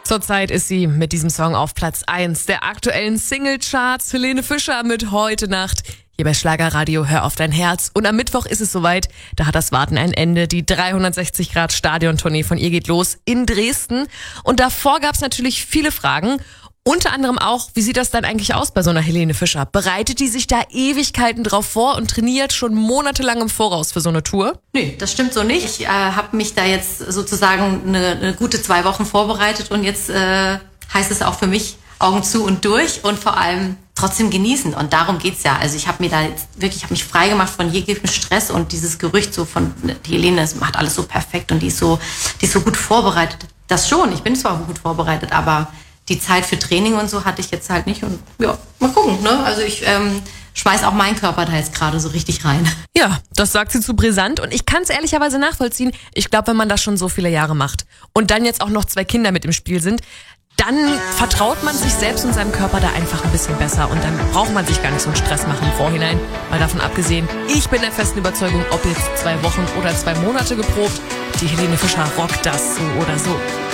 Zurzeit ist sie mit diesem Song auf Platz 1 der aktuellen Singlecharts. Helene Fischer mit Heute Nacht. Hier bei Schlagerradio Hör auf dein Herz. Und am Mittwoch ist es soweit. Da hat das Warten ein Ende. Die 360-Grad-Stadiontournee von ihr geht los in Dresden. Und davor gab es natürlich viele Fragen. Unter anderem auch, wie sieht das dann eigentlich aus bei so einer Helene Fischer? Bereitet die sich da Ewigkeiten drauf vor und trainiert schon monatelang im Voraus für so eine Tour? Nö, das stimmt so nicht. Ich habe mich da jetzt sozusagen eine gute 2 Wochen vorbereitet und jetzt heißt es auch für mich Augen zu und durch und vor allem trotzdem genießen. Und darum geht's ja. Also ich habe mir da jetzt wirklich, ich habe mich frei gemacht von jeglichem Stress und dieses Gerücht so von die Helene, das macht alles so perfekt und die ist so gut vorbereitet. Das schon, ich bin zwar gut vorbereitet, aber die Zeit für Training und so hatte ich jetzt halt nicht. Und ja, mal gucken, ne? Also ich schmeiß auch meinen Körper da jetzt gerade so richtig rein. Ja, das sagt sie zu brisant und ich kann es ehrlicherweise nachvollziehen. Ich glaube, wenn man das schon so viele Jahre macht und dann jetzt auch noch 2 Kinder mit im Spiel sind, dann vertraut man sich selbst und seinem Körper da einfach ein bisschen besser und dann braucht man sich gar nicht so einen Stress machen im Vorhinein. Mal davon abgesehen, ich bin der festen Überzeugung, ob jetzt 2 Wochen oder 2 Monate geprobt, die Helene Fischer rockt das so oder so.